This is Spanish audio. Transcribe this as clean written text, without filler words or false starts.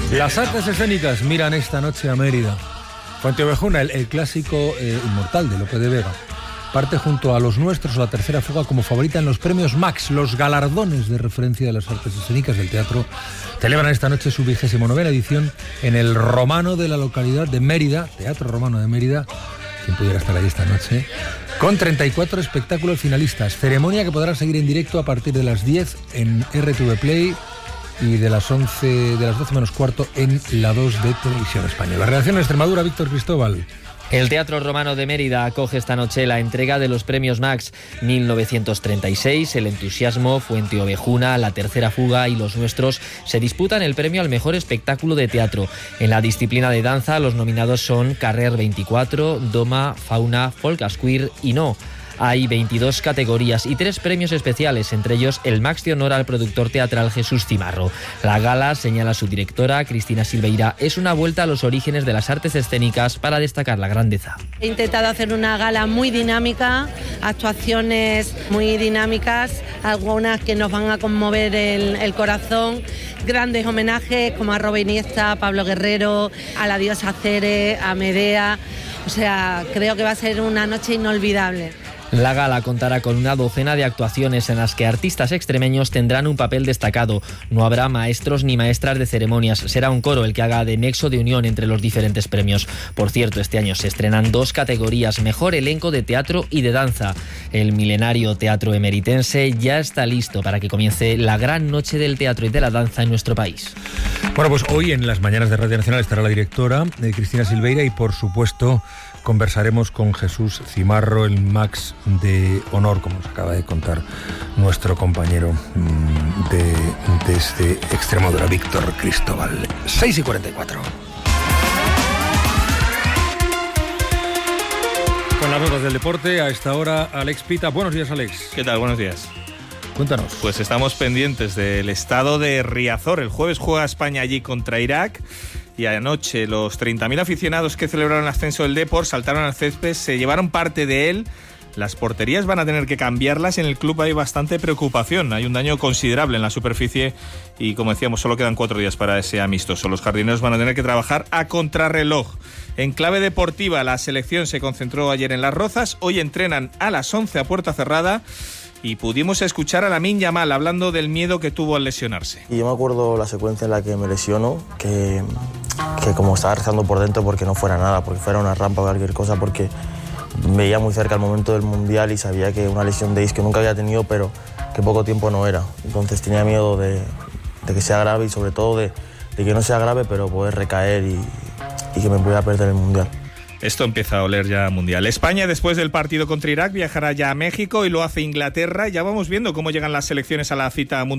Las artes escénicas miran esta noche a Mérida. Fuenteovejuna, el clásico inmortal de Lope de Vega, parte junto a Los Nuestros o La Tercera Fuga como favorita en los premios Max, los galardones de referencia de las artes escénicas del teatro. Celebran esta noche su 29ª edición en el Romano de la localidad de Mérida, Teatro Romano de Mérida. Quien pudiera estar ahí esta noche, con 34 espectáculos finalistas. Ceremonia que podrá seguir en directo a partir de las 10 en RTV Play y de las 12 menos cuarto en la 2 de Televisión Española. La redacción de Extremadura, Víctor Cristóbal. El Teatro Romano de Mérida acoge esta noche la entrega de los premios Max 1936, El Entusiasmo, Fuenteovejuna, La Tercera Fuga y Los Nuestros se disputan el premio al mejor espectáculo de teatro. En la disciplina de danza, los nominados son Carrer 24, Doma, Fauna, Folkasqueer y No. Hay 22 categorías y 3 premios especiales, entre ellos el Max de Honor al productor teatral Jesús Cimarro. La gala, señala su directora, Cristina Silveira, es una vuelta a los orígenes de las artes escénicas para destacar la grandeza. He intentado hacer una gala muy dinámica, actuaciones muy dinámicas, algunas que nos van a conmover el corazón, grandes homenajes como a Robin Iniesta, a Pablo Guerrero, a la diosa Ceres, a Medea. O sea, creo que va a ser una noche inolvidable. La gala contará con una docena de actuaciones en las que artistas extremeños tendrán un papel destacado. No habrá maestros ni maestras de ceremonias, será un coro el que haga de nexo de unión entre los diferentes premios. Por cierto, este año se estrenan 2 categorías, mejor elenco de teatro y de danza. El milenario teatro emeritense ya está listo para que comience la gran noche del teatro y de la danza en nuestro país. Bueno, pues hoy en las mañanas de Radio Nacional estará la directora Cristina Silveira y por supuesto conversaremos con Jesús Cimarro, el Max de Honor, como nos acaba de contar nuestro compañero desde Extremadura, Víctor Cristóbal. 6:44. Con las notas del deporte, a esta hora, Alex Pita. Buenos días, Alex. ¿Qué tal? Buenos días. Cuéntanos. Pues estamos pendientes del estado de Riazor. El jueves juega España allí contra Irak. Y anoche los 30.000 aficionados que celebraron el ascenso del Depor saltaron al césped, se llevaron parte de él. Las porterías van a tener que cambiarlas. En el club hay bastante preocupación. Hay un daño considerable en la superficie y, como decíamos, solo quedan 4 días para ese amistoso. Los jardineros van a tener que trabajar a contrarreloj. En clave deportiva, la selección se concentró ayer en Las Rozas. Hoy entrenan a las 11 a puerta cerrada. Y pudimos escuchar a Lamine Yamal hablando del miedo que tuvo al lesionarse. Y yo me acuerdo la secuencia en la que me lesiono, que como estaba rezando por dentro porque no fuera nada, porque fuera una rampa o cualquier cosa, porque veía muy cerca el momento del Mundial y sabía que una lesión de isquio que nunca había tenido, pero que poco tiempo no era. Entonces tenía miedo de que sea grave y sobre todo de que no sea grave, pero poder recaer y que me pudiera perder el Mundial. Esto empieza a oler ya mundial. España, después del partido contra Irak, viajará ya a México y lo hace Inglaterra. Ya vamos viendo cómo llegan las selecciones a la cita mundial.